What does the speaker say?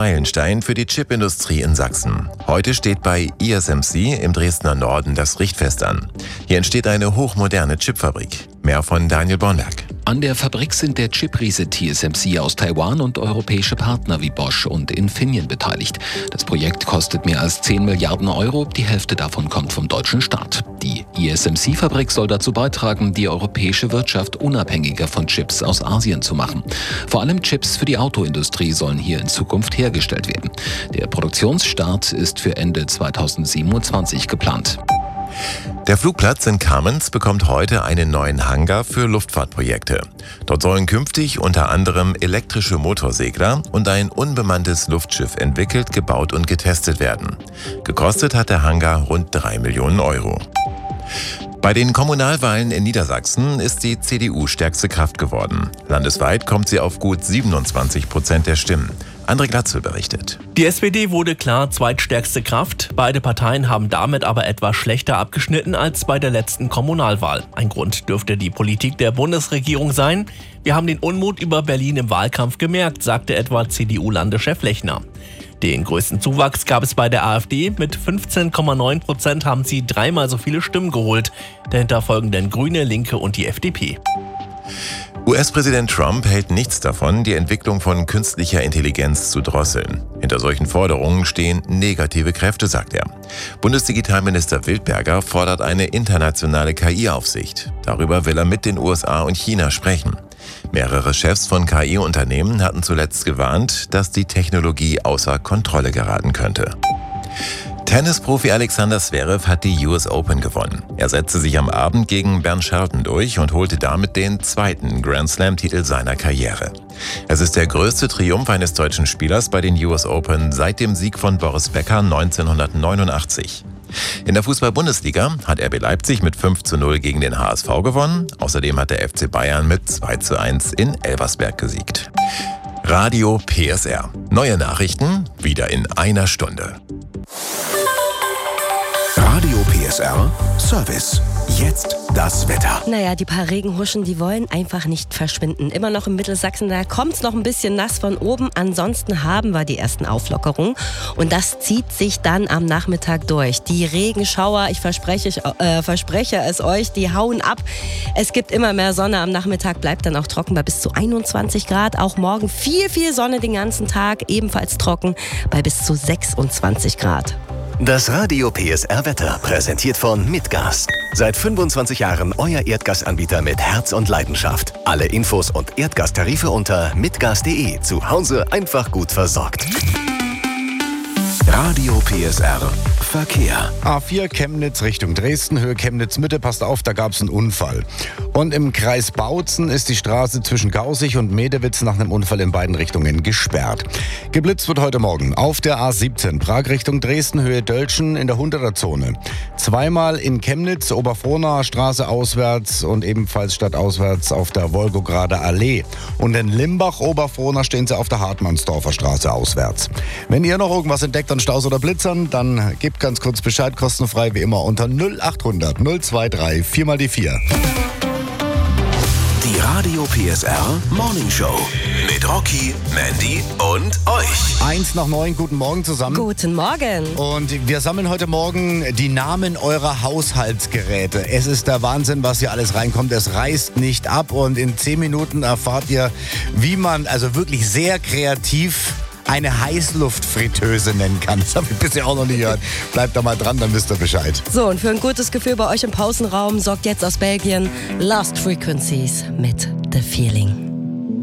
Meilenstein für die Chipindustrie in Sachsen. Heute steht bei ISMC im Dresdner Norden das Richtfest an. Hier entsteht eine hochmoderne Chipfabrik. Mehr von Daniel Bornberg. An der Fabrik sind der Chipriese TSMC aus Taiwan und europäische Partner wie Bosch und Infineon beteiligt. Das Projekt kostet mehr als 10 Milliarden Euro, die Hälfte davon kommt vom deutschen Staat. Die ISMC-Fabrik soll dazu beitragen, die europäische Wirtschaft unabhängiger von Chips aus Asien zu machen. Vor allem Chips für die Autoindustrie sollen hier in Zukunft hergestellt werden. Der Produktionsstart ist für Ende 2027 geplant. Der Flugplatz in Kamenz bekommt heute einen neuen Hangar für Luftfahrtprojekte. Dort sollen künftig unter anderem elektrische Motorsegler und ein unbemanntes Luftschiff entwickelt, gebaut und getestet werden. Gekostet hat der Hangar rund 3 Millionen Euro. Bei den Kommunalwahlen in Niedersachsen ist die CDU stärkste Kraft geworden. Landesweit kommt sie auf gut 27% der Stimmen. André Glatzel berichtet. Die SPD wurde klar zweitstärkste Kraft. Beide Parteien haben damit aber etwas schlechter abgeschnitten als bei der letzten Kommunalwahl. Ein Grund dürfte die Politik der Bundesregierung sein. Wir haben den Unmut über Berlin im Wahlkampf gemerkt, sagte etwa CDU-Landeschef Lechner. Den größten Zuwachs gab es bei der AfD. Mit 15,9% haben sie dreimal so viele Stimmen geholt. Dahinter folgen dann Grüne, Linke und die FDP. US-Präsident Trump hält nichts davon, die Entwicklung von künstlicher Intelligenz zu drosseln. Hinter solchen Forderungen stehen negative Kräfte, sagt er. Bundesdigitalminister Wildberger fordert eine internationale KI-Aufsicht. Darüber will er mit den USA und China sprechen. Mehrere Chefs von KI-Unternehmen hatten zuletzt gewarnt, dass die Technologie außer Kontrolle geraten könnte. Tennisprofi Alexander Zverev hat die US Open gewonnen. Er setzte sich am Abend gegen Bernd Shelton durch und holte damit den zweiten Grand-Slam-Titel seiner Karriere. Es ist der größte Triumph eines deutschen Spielers bei den US Open seit dem Sieg von Boris Becker 1989. In der Fußball-Bundesliga hat RB Leipzig mit 5:0 gegen den HSV gewonnen. Außerdem hat der FC Bayern mit 2:1 in Elversberg gesiegt. Radio PSR. Neue Nachrichten wieder in einer Stunde. Radio PSR Service. Jetzt das Wetter. Naja, die paar Regenhuschen, die wollen einfach nicht verschwinden. Immer noch in Mittelsachsen, da kommt es noch ein bisschen nass von oben. Ansonsten haben wir die ersten Auflockerungen. Und das zieht sich dann am Nachmittag durch. Die Regenschauer, ich verspreche es euch, die hauen ab. Es gibt immer mehr Sonne. Am Nachmittag bleibt dann auch trocken bei bis zu 21 Grad. Auch morgen viel Sonne den ganzen Tag. Ebenfalls trocken bei bis zu 26 Grad. Das Radio PSR Wetter präsentiert von Mitgas. Seit 25 Jahren euer Erdgasanbieter mit Herz und Leidenschaft. Alle Infos und Erdgastarife unter mitgas.de. Zu Hause einfach gut versorgt. Radio PSR Verkehr. A4 Chemnitz Richtung Dresden, Höhe Chemnitz-Mitte, passt auf, da gab es einen Unfall. Und im Kreis Bautzen ist die Straße zwischen Gausig und Medewitz nach einem Unfall in beiden Richtungen gesperrt. Geblitzt wird heute Morgen auf der A17, Prag Richtung Dresden, Höhe Dölschen in der 100er-Zone. Zweimal in Chemnitz, Oberfrohnaer Straße auswärts und ebenfalls stadtauswärts auf der Wolgograder Allee. Und in Limbach, Oberfrohna, stehen sie auf der Hartmannsdorfer Straße auswärts. Wenn ihr noch irgendwas entdeckt an Staus oder Blitzern, dann gebt ganz kurz Bescheid, kostenfrei wie immer unter 0800 023 4 die 4. Die Radio PSR Morning Show mit Rocky, Mandy und euch. 8:09, guten Morgen zusammen. Guten Morgen. Und wir sammeln heute Morgen die Namen eurer Haushaltsgeräte. Es ist der Wahnsinn, was hier alles reinkommt. Es reißt nicht ab und in 10 Minuten erfahrt ihr, wie man also wirklich sehr kreativ eine Heißluftfritteuse nennen kann. Das habe ich bisher auch noch nie gehört. Bleibt da mal dran, dann wisst ihr Bescheid. So, und für ein gutes Gefühl bei euch im Pausenraum sorgt jetzt aus Belgien Lost Frequencies mit The Feeling.